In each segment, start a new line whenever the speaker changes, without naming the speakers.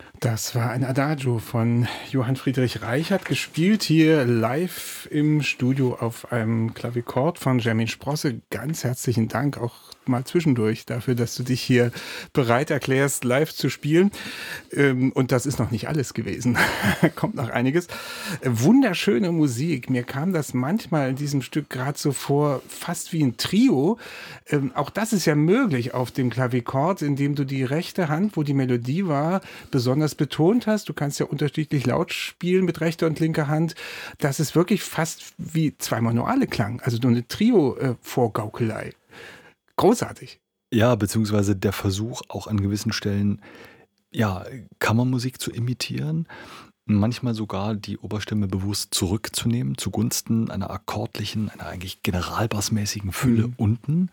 Das war ein Adagio von Johann Friedrich Reichert, gespielt hier live im Studio auf einem Klavichord von Jermin Sprosse. Ganz herzlichen Dank auch mal zwischendurch dafür, dass du dich hier bereit erklärst, live zu spielen. Und das ist noch nicht alles gewesen. Kommt noch einiges. Wunderschöne Musik. Mir kam das manchmal in diesem Stück gerade so vor, fast wie ein Trio. Auch das ist ja möglich auf dem Klavichord, indem du die rechte Hand, wo die Melodie war, besonders betont hast. Du kannst ja unterschiedlich laut spielen mit rechter und linker Hand. Das ist wirklich fast wie zwei Manuale klang. Also nur eine Trio-Vorgaukelei. Großartig.
Ja, beziehungsweise der Versuch auch an gewissen Stellen, ja, Kammermusik zu imitieren. Manchmal sogar die Oberstimme bewusst zurückzunehmen, zugunsten einer akkordlichen, einer eigentlich generalbassmäßigen Fülle unten.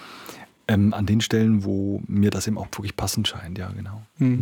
An den Stellen, wo mir das eben auch wirklich passend scheint, ja, genau.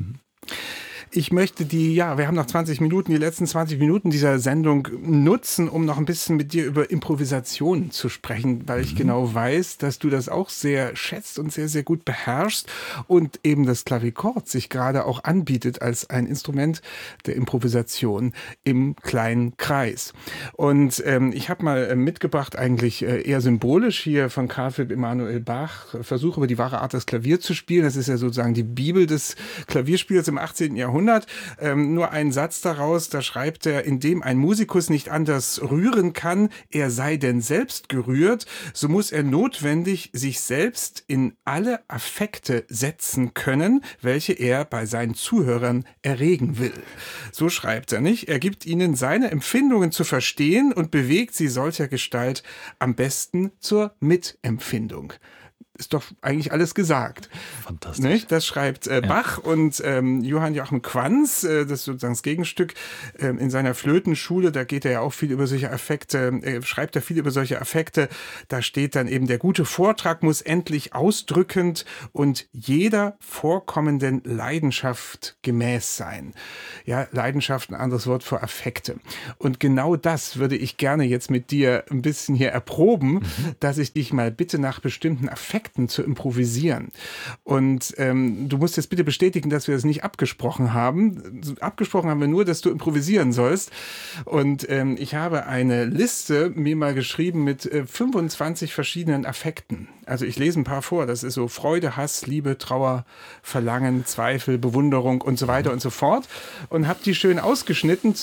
Ich möchte wir haben noch 20 Minuten, die letzten 20 Minuten dieser Sendung nutzen, um noch ein bisschen mit dir über Improvisation zu sprechen, weil ich genau weiß, dass du das auch sehr schätzt und sehr, sehr gut beherrschst und eben das Klavichord sich gerade auch anbietet als ein Instrument der Improvisation im kleinen Kreis. Und ich habe mal mitgebracht, eigentlich eher symbolisch hier von Carl Philipp Emanuel Bach, Versuch über die wahre Art, das Klavier zu spielen. Das ist ja sozusagen die Bibel des Klavierspiels im 18. Jahrhundert. Nur ein Satz daraus, da schreibt er: Indem ein Musikus nicht anders rühren kann, er sei denn selbst gerührt, so muss er notwendig sich selbst in alle Affekte setzen können, welche er bei seinen Zuhörern erregen will. So schreibt er, nicht? Er gibt ihnen seine Empfindungen zu verstehen und bewegt sie solcher Gestalt am besten zur Mitempfindung. Ist doch eigentlich alles gesagt.
Fantastisch.
Nicht? Das schreibt Bach und Johann Joachim Quanz, das ist sozusagen das Gegenstück, in seiner Flötenschule, da geht er ja auch viel über solche Affekte, schreibt er viel über solche Affekte. Da steht dann eben: Der gute Vortrag muss endlich ausdrückend und jeder vorkommenden Leidenschaft gemäß sein. Ja, Leidenschaft, ein anderes Wort für Affekte. Und genau das würde ich gerne jetzt mit dir ein bisschen hier erproben, dass ich dich mal bitte nach bestimmten Affekten zu improvisieren. Und du musst jetzt bitte bestätigen, dass wir das nicht abgesprochen haben. Abgesprochen haben wir nur, dass du improvisieren sollst. Und ich habe eine Liste mir mal geschrieben mit 25 verschiedenen Affekten. Also ich lese ein paar vor. Das ist so Freude, Hass, Liebe, Trauer, Verlangen, Zweifel, Bewunderung und so weiter und so fort. Und habe die schön ausgeschnitten,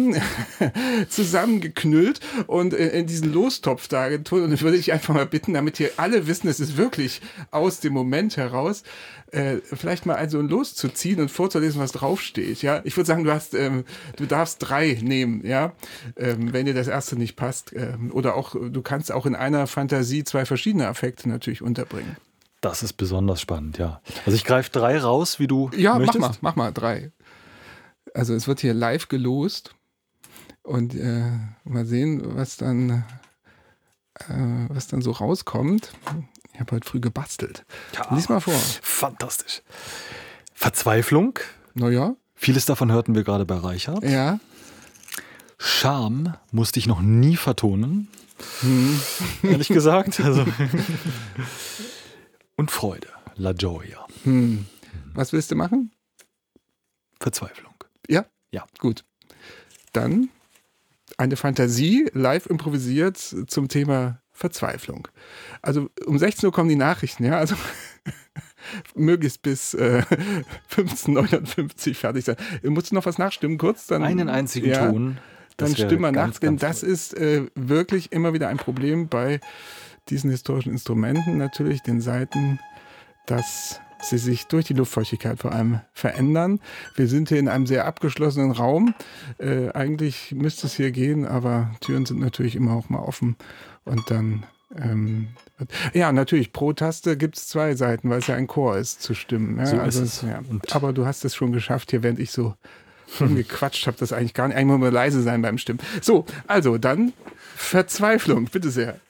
zusammengeknüllt und in diesen Lostopf da getan. Und ich würde dich einfach mal bitten, damit hier alle wissen, es ist wirklich aus dem Moment heraus, vielleicht mal so ein Los zu ziehen und vorzulesen, was draufsteht. Ja? Ich würde sagen, du darfst 3 nehmen, ja? Wenn dir das erste nicht passt. Oder auch, du kannst auch in einer Fantasie 2 verschiedene Affekte natürlich unterbringen.
Das ist besonders spannend, ja. Also ich greife 3 raus, wie du möchtest.
Ja, mach mal 3. Also es wird hier live gelost und mal sehen, was dann so rauskommt. Ich habe heute früh gebastelt.
Ja,
lies mal vor.
Fantastisch. Verzweiflung.
Naja.
Vieles davon hörten wir gerade bei Reichert.
Ja.
Scham musste ich noch nie vertonen. Ehrlich gesagt. Also. Und Freude. La Gioia.
Was willst du machen?
Verzweiflung.
Ja?
Ja.
Gut. Dann eine Fantasie, live improvisiert zum Thema Verzweiflung. Also um 16 Uhr kommen die Nachrichten, ja, also möglichst bis 15:59 fertig sein. Musst du noch was nachstimmen kurz? Dann,
einen einzigen Ton.
Dann stimm mal nach, denn das ist wirklich immer wieder ein Problem bei diesen historischen Instrumenten, natürlich den Saiten, dass sie sich durch die Luftfeuchtigkeit vor allem verändern. Wir sind hier in einem sehr abgeschlossenen Raum. Eigentlich müsste es hier gehen, aber Türen sind natürlich immer auch mal offen. Und dann, ja, natürlich, pro Taste gibt es 2 Seiten, weil es ja ein Chor ist, zu stimmen. Ja,
so
also,
ist es.
Ja. Aber du hast es schon geschafft hier, während ich so gequatscht habe, das eigentlich gar nicht. Eigentlich muss man leise sein beim Stimmen. So, also dann Verzweiflung, bitte sehr.